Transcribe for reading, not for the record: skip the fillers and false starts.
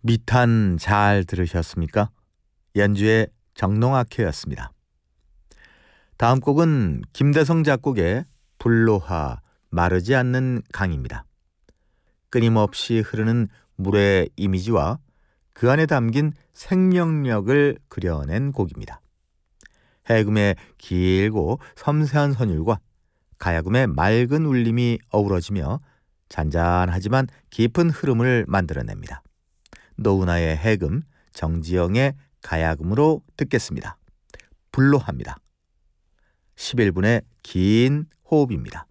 미탄 잘 들으셨습니까? 연주의 정농학회였습니다. 다음 곡은 김대성 작곡의 불로하 마르지 않는 강입니다. 끊임없이 흐르는 물의 이미지와 그 안에 담긴 생명력을 그려낸 곡입니다. 해금의 길고 섬세한 선율과 가야금의 맑은 울림이 어우러지며 잔잔하지만 깊은 흐름을 만들어냅니다. 노은하의 해금, 정지영의 가야금으로 듣겠습니다. 불로합니다. 11분의 긴 호흡입니다.